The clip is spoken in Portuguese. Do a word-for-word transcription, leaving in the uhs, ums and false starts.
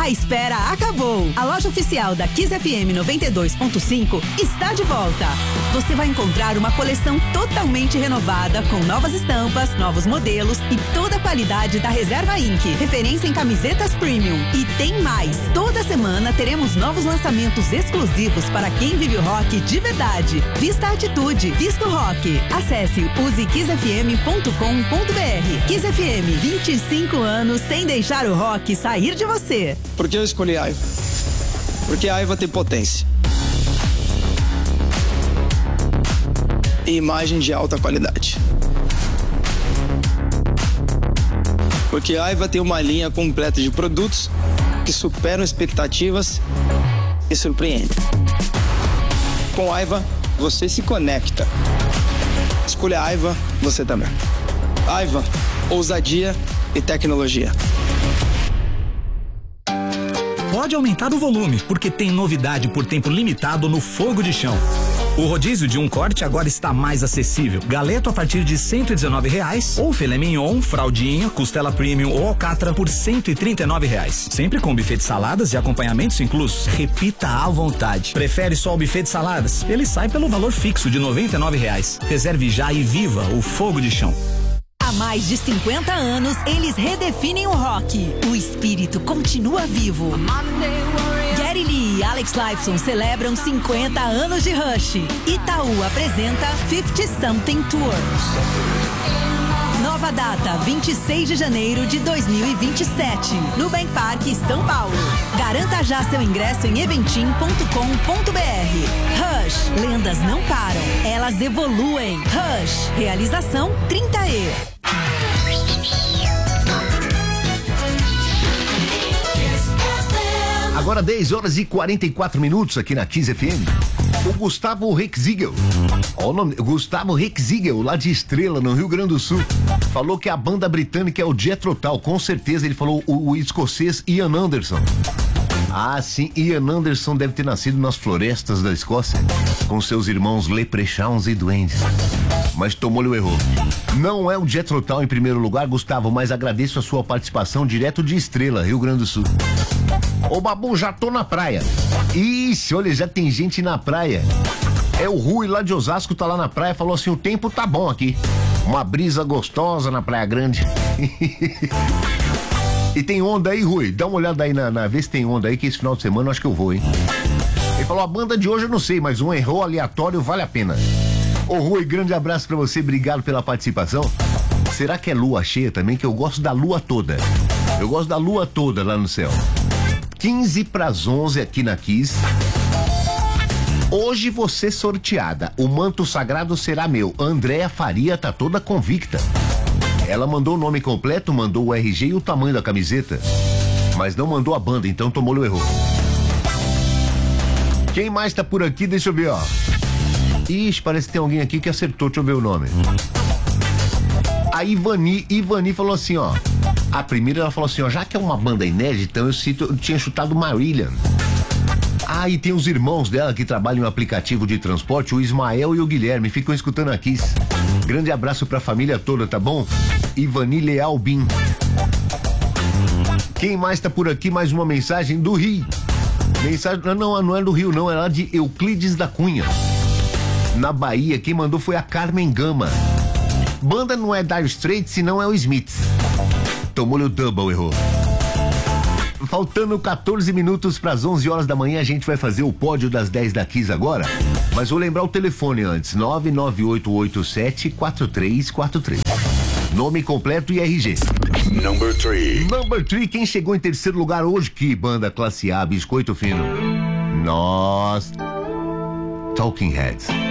A espera acabou. A loja oficial da Kiss F M noventa e dois ponto cinco está de volta. Você vai encontrar uma coleção totalmente renovada com novas estampas, novos modelos e toda a qualidade da Reserva Ink, referência em camisetas premium. E tem mais. Toda semana teremos novos lançamentos exclusivos para quem vive o rock de verdade. Vista a atitude, vista o rock. Acesse use kiss f m ponto com ponto b r. Kiss F M, vinte e cinco anos sem deixar o rock sair de você. Por que eu escolhi a Aiva? Porque a Aiva tem potência e imagem de alta qualidade. Porque a Aiva tem uma linha completa de produtos que superam expectativas e surpreendem. Com a Aiva, você se conecta. Escolha a Aiva, você também. Aiva, ousadia e tecnologia. Pode aumentar o volume, porque tem novidade por tempo limitado no Fogo de Chão. O rodízio de um corte agora está mais acessível. Galeto a partir de cento e dezenove reais, ou filé mignon, fraldinha, costela premium ou alcatra por cento e trinta e nove reais. Sempre com buffet de saladas e acompanhamentos inclusos. Repita à vontade. Prefere só o buffet de saladas? Ele sai pelo valor fixo de noventa e nove reais. Reserve já e viva o Fogo de Chão. Há mais de cinquenta anos, eles redefinem o rock. O espírito continua vivo. Geddy Lee e Alex Lifeson celebram cinquenta anos de Rush. Itaú apresenta fifty something Tour. Nova data, vinte e seis de janeiro de dois mil e vinte e sete. Nubank Park, São Paulo. Garanta já seu ingresso em eventim ponto com ponto b r. Rush, lendas não param, elas evoluem. Rush, realização trinta E. Agora dez horas e quarenta e quatro minutos aqui na Kiss F M. O Gustavo Rexigel, ó, o nome, Gustavo Rexigel, lá de Estrela, no Rio Grande do Sul, falou que a banda britânica é o Jethro Tull. Com certeza ele falou o, o escocês Ian Anderson. Ah, sim, Ian Anderson deve ter nascido nas florestas da Escócia, com seus irmãos Leprechauns e Duendes. Mas tomou-lhe o erro. Não é o Jethro Tull em primeiro lugar, Gustavo, mas agradeço a sua participação direto de Estrela, Rio Grande do Sul. Ô Babu, já tô na praia. Ixi, olha, já tem gente na praia. É o Rui lá de Osasco, tá lá na praia, falou assim, o tempo tá bom aqui. Uma brisa gostosa na Praia Grande. E tem onda aí, Rui? Dá uma olhada aí na, na... Vê se tem onda aí, que esse final de semana eu acho que eu vou, hein? Ele falou, a banda de hoje eu não sei, mas um erro aleatório vale a pena. Ô Rui, grande abraço pra você, obrigado pela participação. Será que é lua cheia também? Que eu gosto da lua toda. Eu gosto da lua toda lá no céu. quinze para as onze aqui na Kiss. Hoje você sorteada. O manto sagrado será meu. Andréa Faria tá toda convicta. Ela mandou o nome completo, mandou o R G e o tamanho da camiseta, mas não mandou a banda, então tomou-lhe o erro. Quem mais tá por aqui? Deixa eu ver, ó. Ixi, parece que tem alguém aqui que acertou, deixa eu ver o nome. A Ivani, Ivani falou assim, ó. A primeira ela falou assim, ó, já que é uma banda inédita, eu, cito, eu tinha chutado Marília. Ah, e tem os irmãos dela que trabalham no aplicativo de transporte, o Ismael e o Guilherme, ficam escutando aqui. Grande abraço pra família toda, tá bom? Ivani Leal Bin. Quem mais tá por aqui? Mais uma mensagem do Rio. Mensagem, não, não é do Rio, não, é lá de Euclides da Cunha, na Bahia. Quem mandou foi a Carmen Gama. Banda não é Dire Straits, senão é o Smiths. Tomou-lhe o double, errou. Faltando quatorze minutos para as onze horas da manhã, a gente vai fazer o pódio das dez da Kiss agora. Mas vou lembrar o telefone antes: nove nove oito oito sete quatro três quatro três. Nome completo e R G. Number three. Number three, quem chegou em terceiro lugar hoje? Que banda classe A, biscoito fino. Nós. Talking Heads.